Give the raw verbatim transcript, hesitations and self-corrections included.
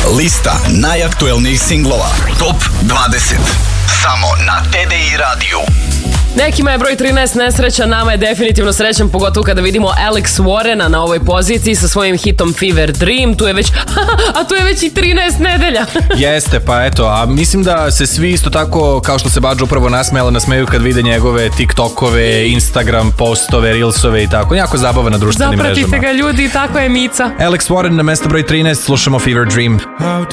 Lista najaktuelnijih singlova Top dvadeset. Samo na T D I radiju. Nekima je broj trinaest nesreća, nama je definitivno srećan, pogotovo kada vidimo Alex Warrena na ovoj poziciji sa svojim hitom Fever Dream. Tu je već, a tu je već i trinaest nedelja. Jeste, pa eto, a mislim da se svi isto tako, kao što se Badžo upravo nasmejala, nasmeju kad vide njegove TikTokove, Instagram postove, Reelsove i tako. Jako zabava na društvenim mrežama. Zapratite ga ljudi, tako je Mica. Alex Warren na mesto broj trinaest, slušamo Fever Dream.